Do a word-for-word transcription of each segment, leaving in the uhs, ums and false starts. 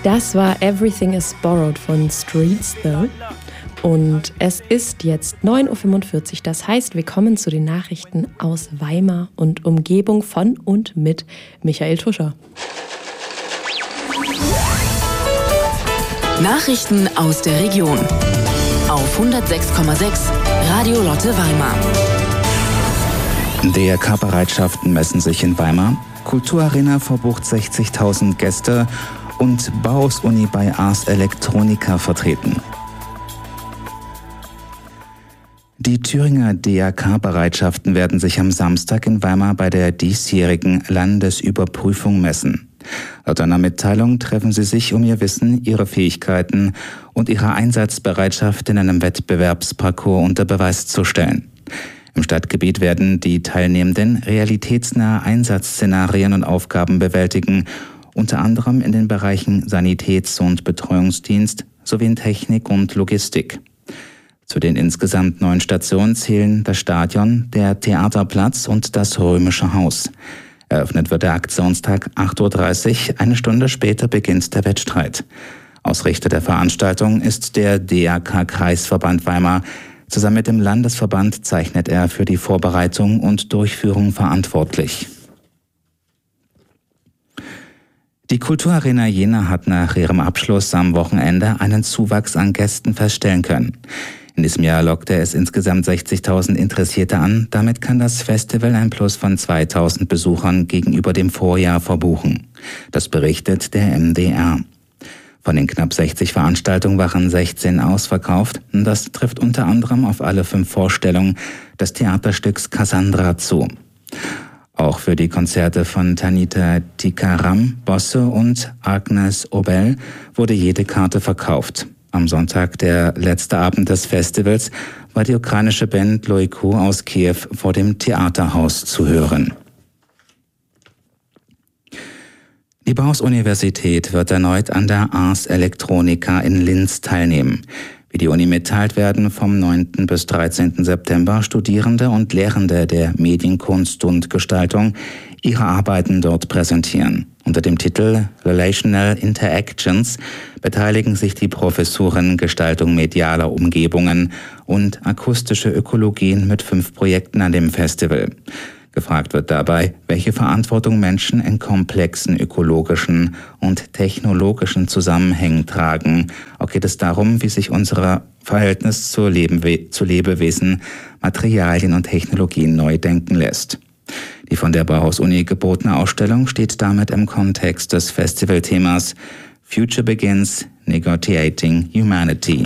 Das war Everything is Borrowed von Streets Though. Und es ist jetzt neun Uhr fünfundvierzig, das heißt, wir kommen zu den Nachrichten aus Weimar und Umgebung von und mit Michael Tuscher. Nachrichten aus der Region auf hundertsechs Komma sechs Radio Lotte Weimar. D R K-Bereitschaften messen sich in Weimar, Kulturarena verbucht sechzigtausend Gäste und Bauhaus-Uni bei Ars Electronica vertreten. Die Thüringer D R K-Bereitschaften werden sich am Samstag in Weimar bei der diesjährigen Landesüberprüfung messen. Laut einer Mitteilung treffen sie sich, um ihr Wissen, ihre Fähigkeiten und ihre Einsatzbereitschaft in einem Wettbewerbsparcours unter Beweis zu stellen. Im Stadtgebiet werden die Teilnehmenden realitätsnahe Einsatzszenarien und Aufgaben bewältigen, unter anderem in den Bereichen Sanitäts- und Betreuungsdienst sowie in Technik und Logistik. Zu den insgesamt neun Stationen zählen das Stadion, der Theaterplatz und das Römische Haus. Eröffnet wird der Aktionstag acht Uhr dreißig, eine Stunde später beginnt der Wettstreit. Ausrichter der Veranstaltung ist der D R K-Kreisverband Weimar. Zusammen mit dem Landesverband zeichnet er für die Vorbereitung und Durchführung verantwortlich. Die Kulturarena Jena hat nach ihrem Abschluss am Wochenende einen Zuwachs an Gästen feststellen können. In diesem Jahr lockte es insgesamt sechzigtausend Interessierte an. Damit kann das Festival ein Plus von zweitausend Besuchern gegenüber dem Vorjahr verbuchen. Das berichtet der M D R. Von den knapp sechzig Veranstaltungen waren sechzehn ausverkauft. Das trifft unter anderem auf alle fünf Vorstellungen des Theaterstücks Cassandra zu. Auch für die Konzerte von Tanita Tikaram, Bosse und Agnes Obel wurde jede Karte verkauft. Am Sonntag, der letzte Abend des Festivals, war die ukrainische Band Loiku aus Kiew vor dem Theaterhaus zu hören. Die Bauhaus-Universität wird erneut an der Ars Electronica in Linz teilnehmen. Wie die Uni mitteilt, werden vom neunten bis dreizehnten September Studierende und Lehrende der Medienkunst und Gestaltung ihre Arbeiten dort präsentieren. Unter dem Titel Relational Interactions beteiligen sich die Professuren Gestaltung medialer Umgebungen und akustische Ökologien mit fünf Projekten an dem Festival. Gefragt wird dabei, welche Verantwortung Menschen in komplexen ökologischen und technologischen Zusammenhängen tragen. Auch geht es darum, wie sich unser Verhältnis zu, Lebenwe- zu Lebewesen, Materialien und Technologien neu denken lässt. Die von der Bauhaus-Uni gebotene Ausstellung steht damit im Kontext des Festivalthemas Future Begins, Negotiating Humanity.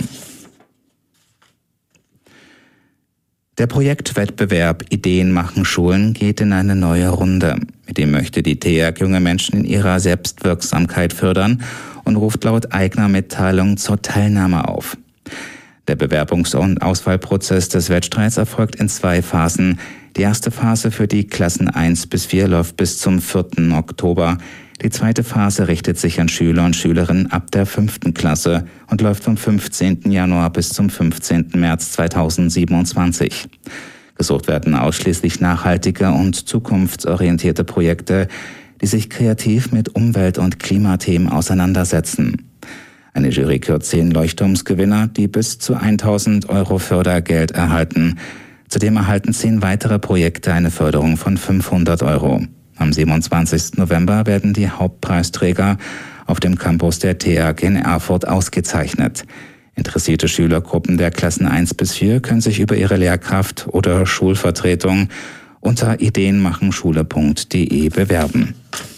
Der Projektwettbewerb Ideen machen Schulen geht in eine neue Runde. Mit dem möchte die T E A G junge Menschen in ihrer Selbstwirksamkeit fördern und ruft laut eigener Mitteilung zur Teilnahme auf. Der Bewerbungs- und Auswahlprozess des Wettstreits erfolgt in zwei Phasen. Die erste Phase für die Klassen eins bis vier läuft bis zum vierten Oktober. Die zweite Phase richtet sich an Schüler und Schülerinnen ab der fünften Klasse und läuft vom fünfzehnten Januar bis zum fünfzehnten März zweitausendsiebenundzwanzig. Gesucht werden ausschließlich nachhaltige und zukunftsorientierte Projekte, die sich kreativ mit Umwelt- und Klimathemen auseinandersetzen. Eine Jury kürt zehn Leuchtturmsgewinner, die bis zu tausend Euro Fördergeld erhalten. Zudem erhalten zehn weitere Projekte eine Förderung von fünfhundert Euro. Am siebenundzwanzigsten November werden die Hauptpreisträger auf dem Campus der T E A G in Erfurt ausgezeichnet. Interessierte Schülergruppen der Klassen eins bis vier können sich über ihre Lehrkraft oder Schulvertretung unter ideenmachenschule punkt de bewerben.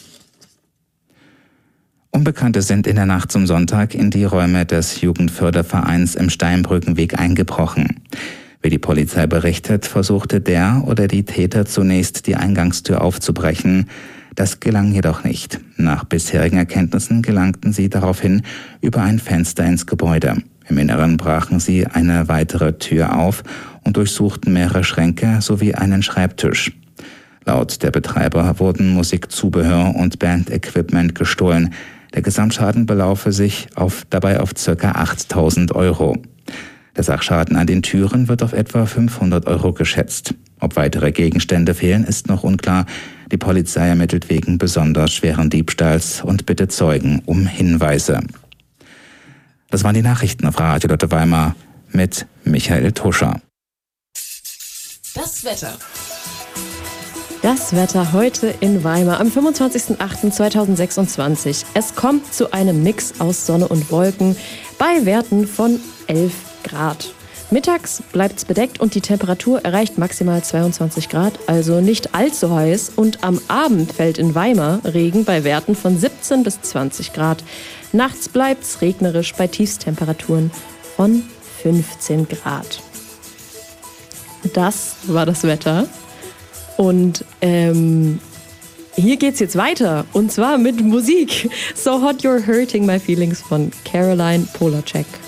Unbekannte sind in der Nacht zum Sonntag in die Räume des Jugendfördervereins im Steinbrückenweg eingebrochen. Wie die Polizei berichtet, versuchte der oder die Täter zunächst die Eingangstür aufzubrechen. Das gelang jedoch nicht. Nach bisherigen Erkenntnissen gelangten sie daraufhin über ein Fenster ins Gebäude. Im Inneren brachen sie eine weitere Tür auf und durchsuchten mehrere Schränke sowie einen Schreibtisch. Laut der Betreiber wurden Musikzubehör und Bandequipment gestohlen. Der Gesamtschaden belaufe sich auf, dabei auf ca. achttausend Euro. Der Sachschaden an den Türen wird auf etwa fünfhundert Euro geschätzt. Ob weitere Gegenstände fehlen, ist noch unklar. Die Polizei ermittelt wegen besonders schweren Diebstahls und bittet Zeugen um Hinweise. Das waren die Nachrichten auf Radio Lotte Weimar mit Michael Tuscher. Das Wetter. Das Wetter heute in Weimar am fünfundzwanzigsten achten zweitausendsechsundzwanzig. Es kommt zu einem Mix aus Sonne und Wolken bei Werten von elf Grad. Mittags bleibt es bedeckt und die Temperatur erreicht maximal zweiundzwanzig Grad, also nicht allzu heiß. Und am Abend fällt in Weimar Regen bei Werten von siebzehn bis zwanzig Grad. Nachts bleibt es regnerisch bei Tiefstemperaturen von fünfzehn Grad. Das war das Wetter. Und ähm, hier geht's jetzt weiter. Und zwar mit Musik. So Hot You're Hurting My Feelings von Caroline Polacek.